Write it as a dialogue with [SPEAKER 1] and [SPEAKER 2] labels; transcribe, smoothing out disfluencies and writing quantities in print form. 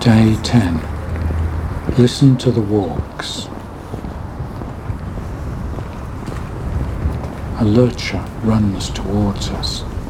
[SPEAKER 1] Day 10. Listen to the walks. A lurcher runs towards us.